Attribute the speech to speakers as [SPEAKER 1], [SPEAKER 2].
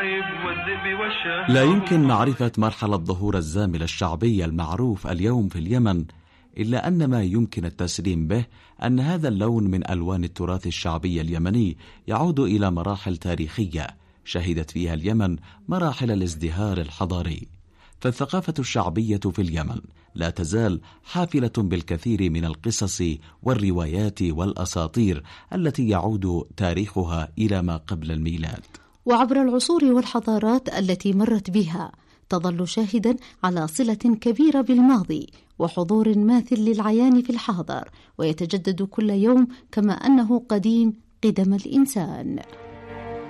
[SPEAKER 1] لا يمكن معرفة مرحلة ظهور الزامل الشعبي المعروف اليوم في اليمن، إلا أن ما يمكن التسليم به أن هذا اللون من ألوان التراث الشعبي اليمني يعود إلى مراحل تاريخية شهدت فيها اليمن مراحل الازدهار الحضاري. فالثقافة الشعبية في اليمن لا تزال حافلة بالكثير من القصص والروايات والأساطير التي يعود تاريخها إلى ما قبل الميلاد.
[SPEAKER 2] وعبر العصور والحضارات التي مرت بها تظل شاهدا على صلة كبيرة بالماضي وحضور ماثل للعيان في الحاضر، ويتجدد كل يوم كما أنه قديم قدم الإنسان.